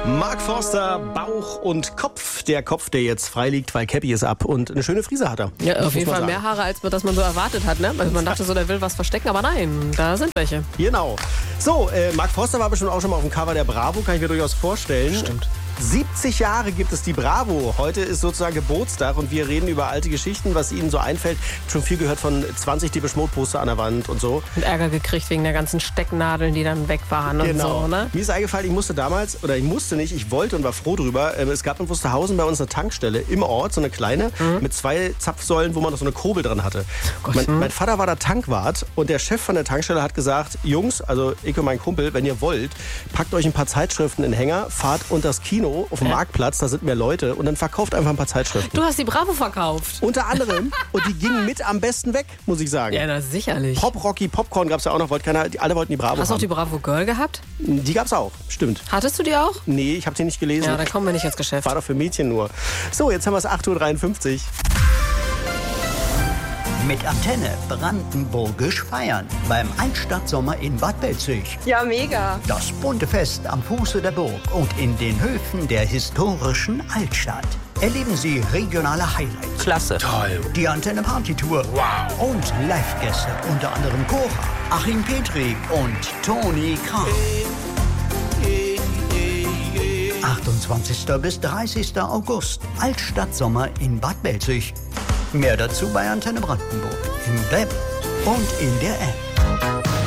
Mark Forster, Bauch und Kopf. Der Kopf, der jetzt frei liegt, weil Cappy ist ab und eine schöne Frise hat er. Ja, auf jeden Fall mehr Haare, als das man so erwartet hat. Ne? Also man dachte so, der will was verstecken, aber nein, da sind welche. Genau. So, Mark Forster war bestimmt auch schon mal auf dem Cover der Bravo, kann ich mir durchaus vorstellen. Stimmt. 70 Jahre gibt es die Bravo. Heute ist sozusagen Geburtstag und wir reden über alte Geschichten, was Ihnen so einfällt. Ich habe schon viel gehört von 20 Depeche Mode Poster an der Wand und so. Und Ärger gekriegt wegen der ganzen Stecknadeln, die dann weg waren und so, ne? Mir ist eingefallen, ich wollte und war froh drüber. Es gab in Wusterhausen bei uns eine Tankstelle im Ort, so eine kleine, mit 2 Zapfsäulen, wo man noch so eine Kurbel dran hatte. Mein Vater war da Tankwart und der Chef von der Tankstelle hat gesagt, Jungs, also ich und mein Kumpel, wenn ihr wollt, packt euch ein paar Zeitschriften in den Hänger, fahrt unter das Kino auf dem Marktplatz, da sind mehr Leute und dann verkauft einfach ein paar Zeitschriften. Du hast die Bravo verkauft. Unter anderem. Und die gingen mit am besten weg, muss ich sagen. Ja, na sicherlich. Pop, Rocky, Popcorn gab es ja auch noch, alle wollten die Bravo Hast du auch haben. die Bravo Girl gehabt? Die gab es auch, stimmt. Hattest du die auch? Nee, ich habe die nicht gelesen. Ja, dann kommen wir nicht ins Geschäft. War doch für Mädchen nur. So, jetzt haben wir es 8.53 Uhr. Mit Antenne brandenburgisch feiern beim Altstadtsommer in Bad Belzig. Ja, mega. Das bunte Fest am Fuße der Burg und in den Höfen der historischen Altstadt. Erleben Sie regionale Highlights. Klasse. Toll. Die Antenne Party-Tour. Wow. Und Live-Gäste, unter anderem Cora, Achim Petri und Toni Kraus. 28. bis 30. August. Altstadtsommer in Bad Belzig. Mehr dazu bei Antenne Brandenburg, im Web und in der App.